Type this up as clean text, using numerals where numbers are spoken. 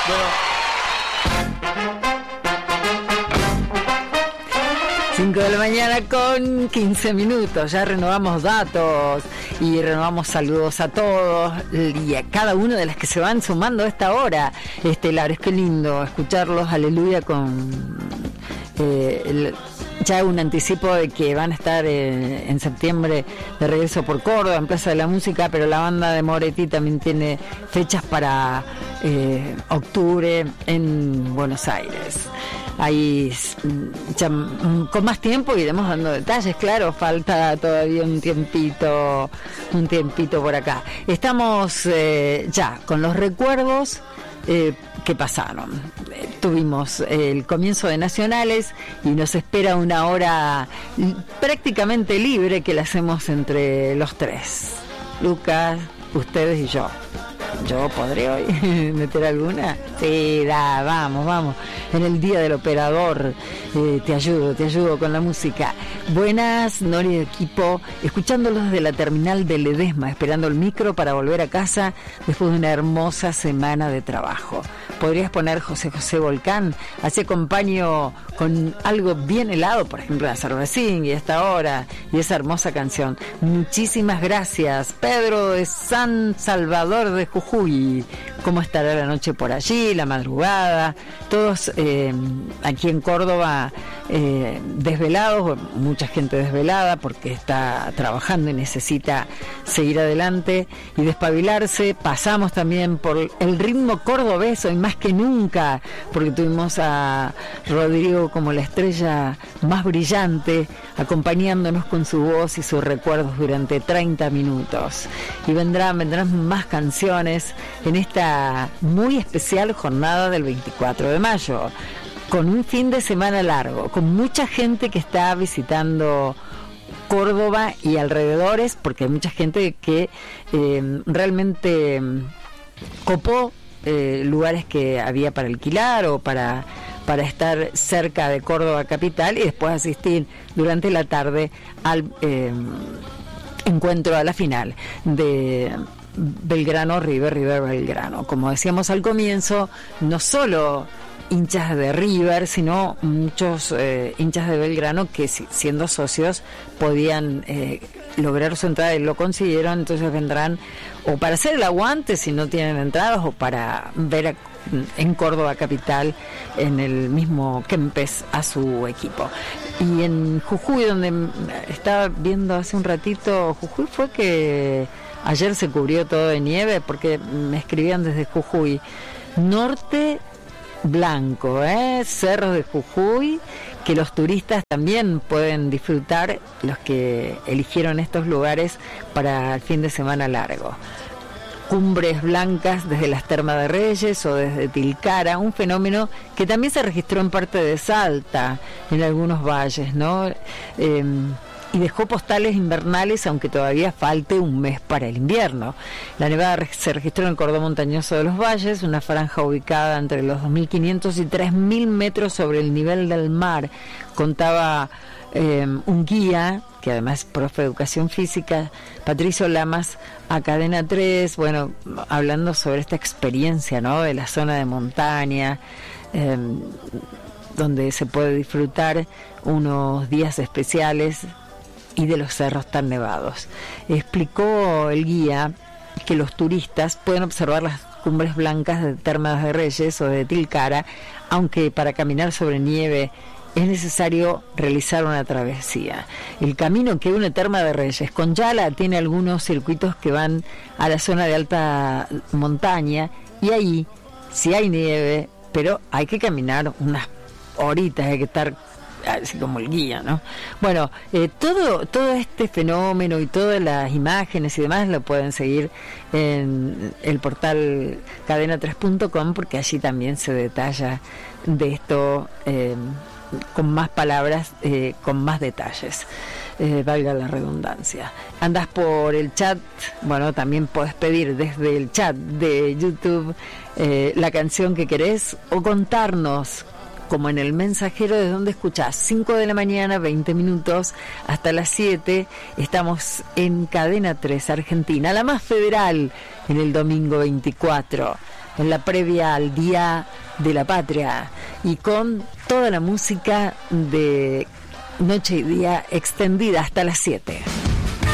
5 de la mañana con 15 minutos, ya renovamos datos y renovamos saludos a todos y a cada una de las que se van sumando a esta hora estelares. Qué lindo escucharlos, aleluya, con ya un anticipo de que van a estar en septiembre de regreso por Córdoba, en Plaza de la Música, pero la banda de Moretti también tiene fechas para octubre en Buenos Aires. Ahí ya, con más tiempo iremos dando detalles, claro, falta todavía un tiempito por acá. Estamos ya con los recuerdos que pasaron. Tuvimos el comienzo de Nacionales y nos espera una hora prácticamente libre que la hacemos entre los tres, Lucas, ustedes y yo. ¿Yo podré hoy meter alguna? Sí, vamos. En el Día del Operador te ayudo con la música. Buenas, Nori de equipo, escuchándolos desde la terminal de Ledesma, esperando el micro para volver a casa después de una hermosa semana de trabajo. ¿Podrías poner José José Volcán? Así acompaño con algo bien helado, por ejemplo, la cervecín y esta hora, y esa hermosa canción. Muchísimas gracias. Pedro de San Salvador de Jujuy. ¿Cómo estará la noche por allí, la madrugada? Todos aquí en Córdoba desvelados, mucha gente desvelada porque está trabajando y necesita seguir adelante y despabilarse. Pasamos también por el ritmo cordobés hoy más que nunca, porque tuvimos a Rodrigo como la estrella más brillante, acompañándonos con su voz y sus recuerdos durante 30 minutos. Y vendrán más canciones en esta muy especial jornada del 24 de mayo, con un fin de semana largo, con mucha gente que está visitando Córdoba y alrededores, porque hay mucha gente que realmente copó lugares que había para alquilar o para estar cerca de Córdoba capital y después asistir durante la tarde al encuentro a la final de Belgrano, River Belgrano. Como decíamos al comienzo, no solo hinchas de River, sino muchos hinchas de Belgrano que siendo socios podían lograr su entrada y lo consiguieron, entonces vendrán o para hacer el aguante si no tienen entradas o para ver en Córdoba capital en el mismo Kempes a su equipo. Y en Jujuy, donde estaba viendo hace un ratito, Jujuy fue que ayer se cubrió todo de nieve, porque me escribían desde Jujuy, norte blanco, cerros de Jujuy, que los turistas también pueden disfrutar, los que eligieron estos lugares para el fin de semana largo. Cumbres blancas desde las Termas de Reyes o desde Tilcara, un fenómeno que también se registró en parte de Salta, en algunos valles, ¿no? Y dejó postales invernales, aunque todavía falte un mes para el invierno. La nevada se registró en el cordón montañoso de los valles, una franja ubicada entre los 2.500 y 3.000 metros sobre el nivel del mar. Contaba un guía, que además es profe de educación física, Patricio Lamas, a Cadena 3, bueno, hablando sobre esta experiencia, ¿no?, de la zona de montaña, donde se puede disfrutar unos días especiales y de los cerros tan nevados. Explicó el guía que los turistas pueden observar las cumbres blancas de Termas de Reyes o de Tilcara, aunque para caminar sobre nieve es necesario realizar una travesía. El camino que une Termas de Reyes con Yala tiene algunos circuitos que van a la zona de alta montaña, y ahí sí hay nieve, pero hay que caminar unas horitas, hay que estar así como el guía, ¿no? Bueno, todo este fenómeno y todas las imágenes y demás lo pueden seguir en el portal cadena3.com, porque allí también se detalla de esto con más palabras, con más detalles, valga la redundancia. Andas por el chat, bueno, también puedes pedir desde el chat de YouTube la canción que querés o contarnos, como en el mensajero, de donde escuchás. 5 de la mañana, 20 minutos, hasta las 7, estamos en Cadena 3 Argentina, la más federal, en el domingo 24 en la previa al Día de la Patria y con toda la música de Noche y Día extendida hasta las 7.